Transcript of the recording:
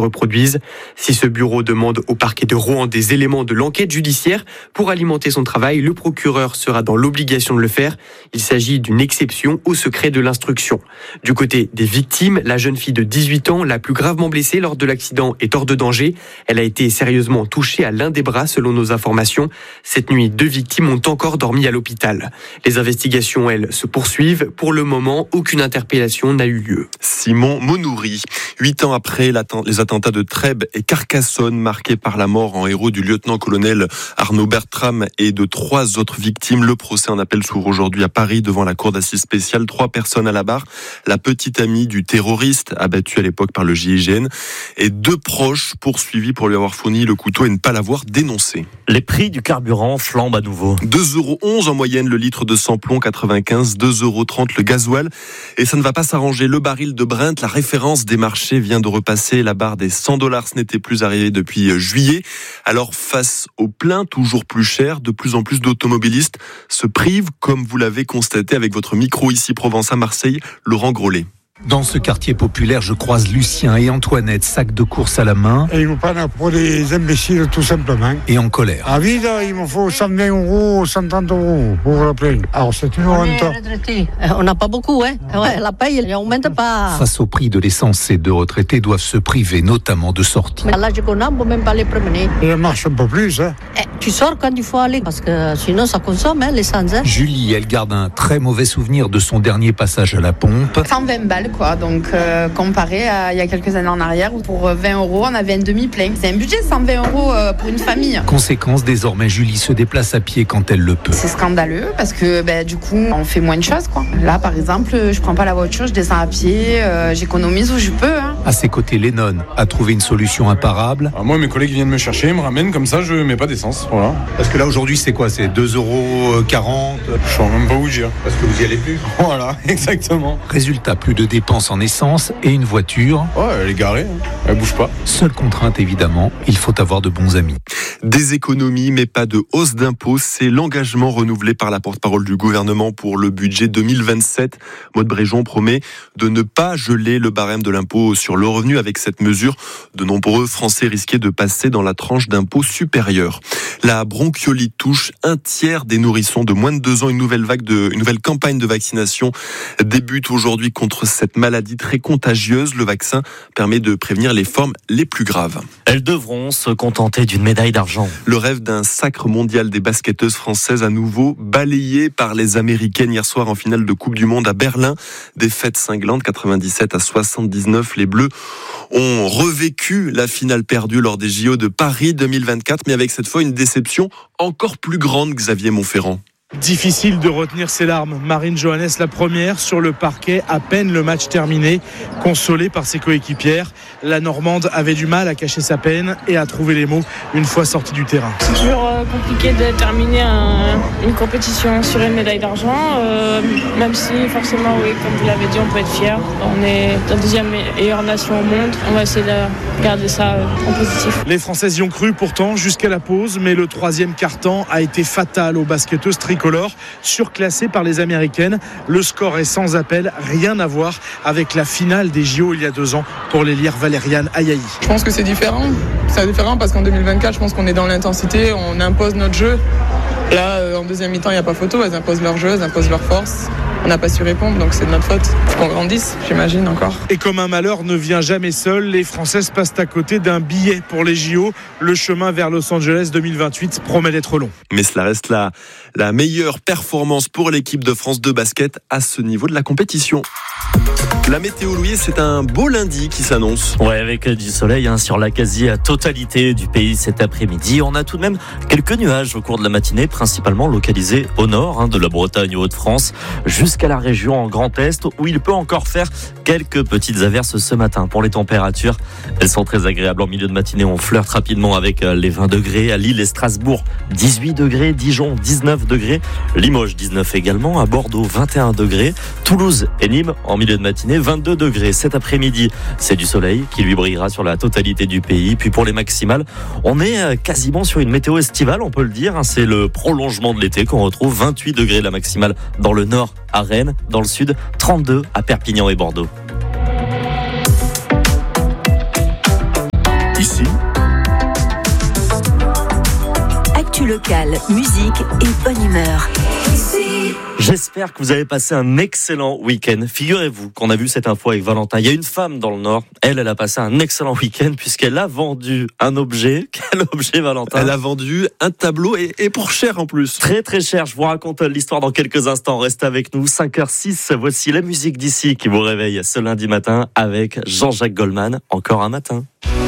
se reproduisent. Si ce bureau demande au parquet de Rouen des éléments de l'enquête judiciaire pour alimenter son travail, le procureur sera dans l'obligation de le faire. Il s'agit d'une exception au secret de l'instruction. Du côté des victimes, la jeune fille de 18 ans, la plus gravement blessée lors de l'accident, est hors de danger. Elle a été sérieusement touchée à l'un des bras selon nos informations. Cette nuit, 2 victimes ont encore dormi à l'hôpital. Les investigations, elles, se poursuivent. Pour le moment, aucune interpellation n'a eu lieu. Simon Monoury. 8 ans après les attentats de Trèbes et Carcassonne, marqués par la mort en héros du lieutenant-colonel Arnaud Bertram et de 3 autres victimes, le procès en appel s'ouvre aujourd'hui à Paris devant la cour d'assises spéciale. 3 personnes à la barre. La petite amie du terroriste, abattu à l'époque par le GIGN, et 2 proches poursuivis pour lui avoir fourni le couteau et ne pas l'avoir dénoncé. Les prix du carburant flambent à nouveau. 2,11 € en moyenne le litre de samplon 95, 2,30 € le gasoil. Et ça ne va pas s'arranger. Le baril de Brent, la référence des marchés, vient de repasser la barre des $100. Ce n'était plus arrivé depuis juillet. Alors face au plein toujours plus cher, de plus en plus d'automobilistes se privent, comme vous l'avez constaté avec votre micro ici Provence à Marseille, Laurent Grolet. Dans ce quartier populaire, je croise Lucien et Antoinette, sac de course à la main. Et ils me prennent pour des imbéciles tout simplement. Et en colère. À vide, il me faut 120 €, 130 € pour le plein. Alors c'est une honte. On n'a pas beaucoup, hein. Ouais, la paye, elle n'augmente pas. Face au prix de l'essence, ces 2 retraités doivent se priver notamment de sorties. Mais à l'âge qu'on a, on ne peut même pas les promener. Il marche un peu plus, hein. Tu sors quand il faut aller, parce que sinon ça consomme, hein, l'essence. Hein. Julie, elle garde un très mauvais souvenir de son dernier passage à la pompe. 120 balles, quoi. Donc, comparé à il y a quelques années en arrière, où pour 20 € on avait un demi-plein. C'est un budget, 120 € pour une famille. Conséquence, désormais, Julie se déplace à pied quand elle le peut. C'est scandaleux, parce que du coup, on fait moins de choses, quoi. Là, par exemple, je prends pas la voiture, je descends à pied, j'économise où je peux. Hein. À ses côtés, Lennon a trouvé une solution imparable. Alors moi, mes collègues viennent me chercher, ils me ramènent, comme ça, je mets pas d'essence. Voilà. Parce que là, aujourd'hui, c'est quoi ? C'est 2,40 €. Je sais même pas où dire. Parce que vous y allez plus. Voilà, exactement. Résultat, plus de dépenses en essence et une voiture. Ouais, elle est garée, hein. Elle bouge pas. Seule contrainte, évidemment, il faut avoir de bons amis. Des économies, mais pas de hausse d'impôts. C'est l'engagement renouvelé par la porte-parole du gouvernement pour le budget 2027. Maud Bréjon promet de ne pas geler le barème de l'impôt sur le revenu. Avec cette mesure, de nombreux Français risquaient de passer dans la tranche d'impôt supérieure. La bronchiolite touche 1/3 des nourrissons de moins de 2 ans. Une nouvelle campagne de vaccination débute aujourd'hui contre cette maladie très contagieuse. Le vaccin permet de prévenir les formes les plus graves. Elles devront se contenter d'une médaille d'argent. Le rêve d'un sacre mondial des basketteuses françaises à nouveau balayé par les Américaines hier soir en finale de Coupe du Monde à Berlin. Défaite cinglante 97-79. Les Bleus ont revécu la finale perdue lors des JO de Paris 2024, mais avec cette fois une déception encore plus grande, Xavier Montferrand. Difficile de retenir ses larmes. Marine Johannes, la première sur le parquet, à peine le match terminé, consolée par ses coéquipières. La Normande avait du mal à cacher sa peine et à trouver les mots une fois sortie du terrain. C'est toujours compliqué de terminer une compétition sur une médaille d'argent, même si forcément, oui, comme vous l'avez dit, on peut être fier. On est la 2e meilleure nation au monde. On va essayer de garder ça en positif. Les Françaises y ont cru pourtant jusqu'à la pause, mais le 3e quart-temps a été fatal aux basketteuses tricolores, surclassées par les Américaines. Le score est sans appel, rien à voir avec la finale des JO il y a 2 ans pour l'élire Valériane Ayayi. Je pense que c'est différent. C'est différent parce qu'en 2024, je pense qu'on est dans l'intensité, on impose notre jeu. Là, en deuxième mi-temps, il n'y a pas photo, elles imposent leur jeu, elles imposent leur force. On n'a pas su répondre, donc c'est de notre faute. Faut qu'on grandisse, j'imagine encore. Et comme un malheur ne vient jamais seul, les Françaises passent à côté d'un billet pour les JO. Le chemin vers Los Angeles 2028 promet d'être long. Mais cela reste la meilleure performance pour l'équipe de France de basket à ce niveau de la compétition. La météo, Louis, c'est un beau lundi qui s'annonce. Ouais, avec du soleil sur la quasi-totalité du pays cet après-midi. On a tout de même quelques nuages au cours de la matinée, principalement localisés au nord de la Bretagne, aux Hauts-de-France, jusqu'à la région en Grand Est, où il peut encore faire quelques petites averses ce matin. Pour les températures, elles sont très agréables. En milieu de matinée, on flirte rapidement avec les 20 degrés. À Lille et Strasbourg, 18 degrés. Dijon, 19 degrés. Limoges, 19 également. À Bordeaux, 21 degrés. Toulouse et Nîmes, en milieu de matinée, 22 degrés. Cet après-midi, c'est du soleil qui lui brillera sur la totalité du pays. Puis pour les maximales, on est quasiment sur une météo estivale, on peut le dire. C'est le prolongement de l'été qu'on retrouve. 28 degrés la maximale dans le nord à Rennes, dans le sud, 32 à Perpignan et Bordeaux. local, musique et bonne humeur. J'espère que vous avez passé un excellent week-end. Figurez-vous qu'on a vu cette info avec Valentin. Il y a une femme dans le Nord. Elle a passé un excellent week-end puisqu'elle a vendu un objet. Quel objet, Valentin ? Elle a vendu un tableau et pour cher en plus. Très très cher. Je vous raconte l'histoire dans quelques instants. Restez avec nous. 5h06. Voici la musique d'ici qui vous réveille ce lundi matin avec Jean-Jacques Goldman. Encore un matin.